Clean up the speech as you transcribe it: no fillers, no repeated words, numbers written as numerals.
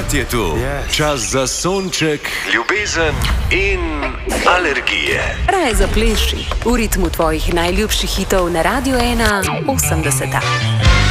Spet je tu. Čas za sonček, ljubezen in alergije. Raj zapleši v ritmu tvojih najljubših hitov na Radio 1 80.